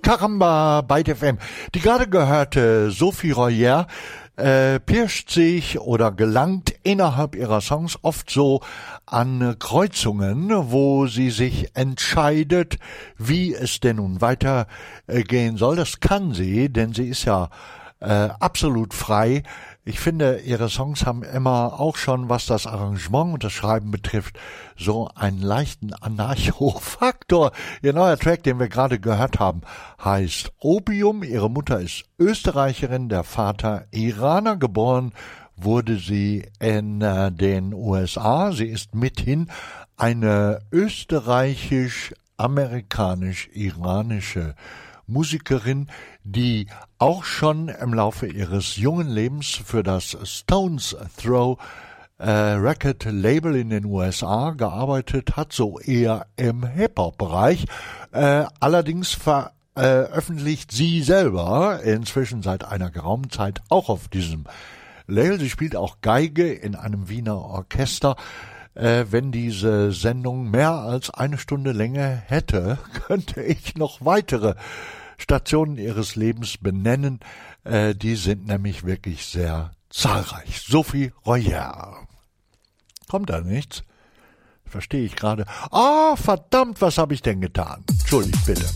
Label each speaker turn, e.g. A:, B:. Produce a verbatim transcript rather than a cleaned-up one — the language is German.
A: Caramba bei F M. Die gerade gehörte Sophie Royer äh, pirscht sich oder gelangt innerhalb ihrer Songs oft so an Kreuzungen, wo sie sich entscheidet, wie es denn nun weitergehen soll. Das kann sie, denn sie ist ja äh, absolut frei. Ich finde, ihre Songs haben immer auch schon, was das Arrangement und das Schreiben betrifft, so einen leichten Anarcho-Faktor. Ihr neuer Track, den wir gerade gehört haben, heißt Opium. Ihre Mutter ist Österreicherin, der Vater Iraner. Geboren wurde sie in äh, den U S A. Sie ist mithin eine österreichisch-amerikanisch-iranische Musikerin, die auch schon im Laufe ihres jungen Lebens für das Stones Throw äh, Record Label in den U S A gearbeitet hat, so eher im Hip-Hop-Bereich. Äh, allerdings veröffentlicht sie selber inzwischen seit einer geraumen Zeit auch auf diesem Label. Sie spielt auch Geige in einem Wiener Orchester. Äh, wenn diese Sendung mehr als eine Stunde Länge hätte, könnte ich noch weitere Stationen ihres Lebens benennen. Äh, die sind nämlich wirklich sehr zahlreich. Sophie Royer. Kommt da nichts? Verstehe ich gerade. Ah, verdammt, was habe ich denn getan? Entschuldigt bitte.